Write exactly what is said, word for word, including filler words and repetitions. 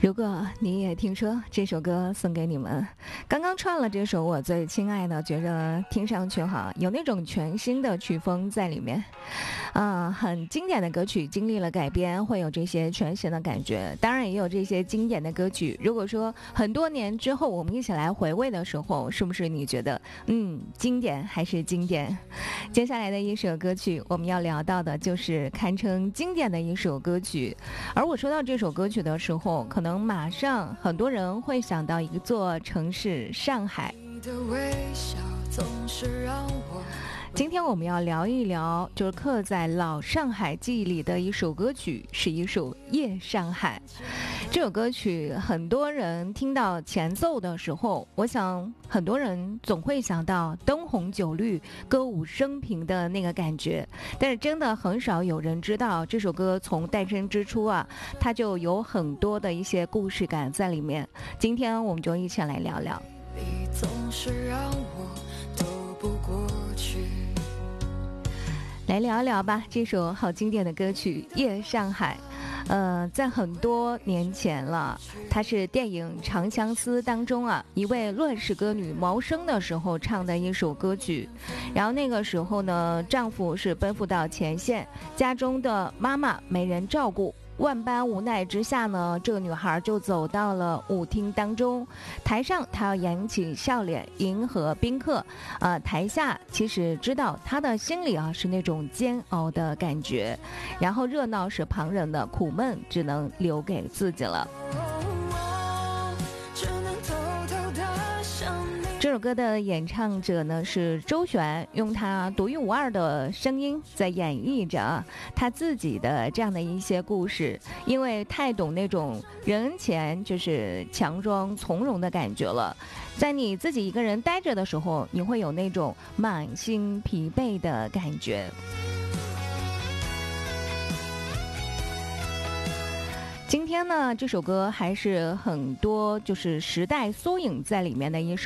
如果你也听说这首歌送给你们，刚刚唱了这首我最亲爱的，觉得听上去哈有那种全新的曲风在里面，啊、呃，很经典的歌曲经历了改编，会有这些全新的感觉。当然也有这些经典的歌曲，如果说很多年之后我们一起来回味的时候，是不是你觉得嗯经典还是经典？接下来的一首歌曲我们要聊到的就是堪称经典的一首歌曲，而我说到这首歌曲的时候，可能马上很多人会想到一座城市上海。今天我们要聊一聊就是刻在老上海记忆里的一首歌曲，是一首《夜上海》。这首歌曲很多人听到前奏的时候，我想很多人总会想到灯红酒绿歌舞升平的那个感觉，但是真的很少有人知道这首歌从诞生之初啊，它就有很多的一些故事感在里面。今天我们就一起来聊聊。你总是让我斗不过去，来聊一聊吧，这首好经典的歌曲《夜上海》。呃，在很多年前了，它是电影《长相思》当中啊，一位乱世歌女毛生的时候唱的一首歌曲。然后那个时候呢，丈夫是奔赴到前线，家中的妈妈没人照顾。万般无奈之下呢，这个女孩就走到了舞厅当中，台上她要扬起笑脸迎合宾客，呃，台下其实知道她的心里啊是那种煎熬的感觉，然后热闹是旁人的，苦闷只能留给自己了。这首歌的演唱者呢是周璇，用他独一无二的声音在演绎着他自己的这样的一些故事，因为太懂那种人前就是强装从容的感觉了，在你自己一个人待着的时候，你会有那种满心疲惫的感觉。今天呢，这首歌还是很多就是时代缩影在里面的一首